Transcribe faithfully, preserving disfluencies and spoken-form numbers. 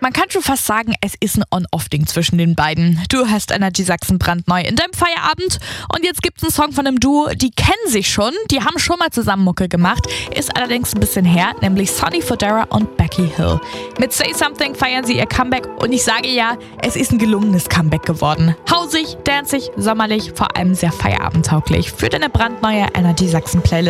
Man kann schon fast sagen, es ist ein On-Off-Ding zwischen den beiden. Du hörst Energy Sachsen brandneu in deinem Feierabend und jetzt gibt's einen Song von einem Duo, die kennen sich schon, die haben schon mal zusammen Mucke gemacht, ist allerdings ein bisschen her, nämlich Sonny Fodera und Becky Hill. Mit Say Something feiern sie ihr Comeback und ich sage ja, es ist ein gelungenes Comeback geworden. Hausig, danzig, sommerlich, vor allem sehr feierabendtauglich für deine brandneue Energy Sachsen Playlist.